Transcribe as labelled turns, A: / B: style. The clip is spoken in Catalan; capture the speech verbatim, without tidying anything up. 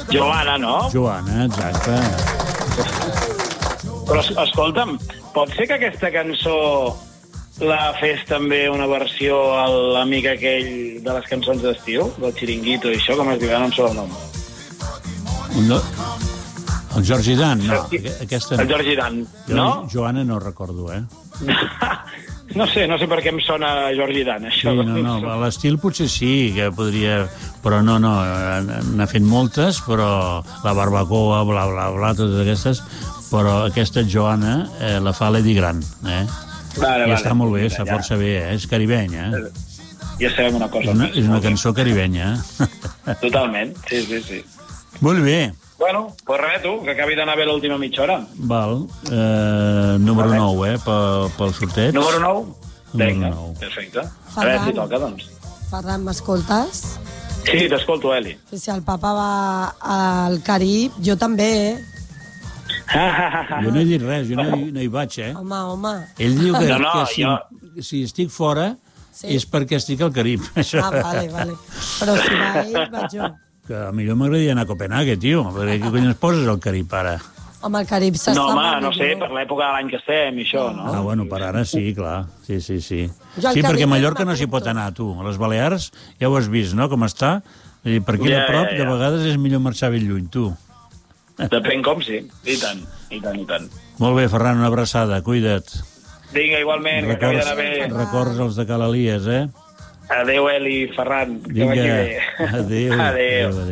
A: Joana, no?
B: Joana, exacte.
A: Però, escolta'm, pot ser que aquesta cançó la fes també una versió a l'amic aquell de les cançons d'estiu, del Chiringuito i això, com es diu, no em surt el nom.
B: No, el Jordi Dan, no. Aquesta no.
A: El Jordi Dan,
B: Jo,
A: no?
B: Joana no recordo, eh?
A: No sé, no sé per què em sona Jordi Dan, això.
B: Sí, no, no, a l'estil potser sí, que podria... Però no, no, n'ha fet moltes, però la barbacoa, bla, bla, bla, totes aquestes, però aquesta Joana eh, la fa l'Eddie Grant, eh?
A: Vale,
B: I
A: vale.
B: està molt bé, està
A: Ja.
B: força bé, eh? És caribenya, eh?
A: Ja sabem una cosa.
B: És una, és una cançó caribenya, eh?
A: Totalment, sí, sí, sí.
B: Molt bé.
A: Bueno, pues res, tu, que acabi d'anar bé l'última mitja hora.
B: Val. Eh, número
A: Vale.
B: nou, eh, pel, pel sorteig.
A: Número nou?
B: Número
A: Vinga,
B: nou.
A: perfecte. A
C: Ferran.
A: veure si toca, doncs.
C: Ferran, m'escoltes?
A: Sí, t'escolto, Eli.
C: Si el papa va al Carib, jo també, eh?
B: Jo no he dit res, jo no hi, no hi vaig, eh?
C: Home, home.
B: Ell diu que,
A: No, no,
B: que si,
A: jo-
B: si estic fora
C: Sí.
B: és perquè estic al Carib. Això.
C: Ah, vale, vale. Però si va ell, vaig jo.
B: Que a millor m'agradaria anar a Copenhague, tio. Perquè què cony es poses al Carib, ara?
C: Home, el Carib s'està...
A: No, home,
C: molt
A: no sé,
C: millor.
A: per l'època de l'any que estem i això, no?
B: Ah, bueno, per ara sí, clar. Sí, sí, sí.
C: Jo al
B: Sí, perquè
C: Carib
B: a Mallorca
C: no
B: no s'hi pot
C: m'apunto.
B: anar, tu. A les Balears ja ho has vist, no?, com està. Vull dir, per aquí
A: Ja,
B: a prop,
A: ja,
B: de
A: ja.
B: vegades és millor marxar ben lluny, tu.
A: Depèn com, sí. I tant, i tant, i tant.
B: Molt bé, Ferran, una abraçada, cuida't.
A: Vinga, igualment, que acabi
B: Records,
A: d'anar bé.
B: records els de Cal Elies, eh?
A: Adéu, Eli, Ferran, que
B: Vinga,
A: vagi bé.
B: adéu.
A: Adéu.
B: adéu.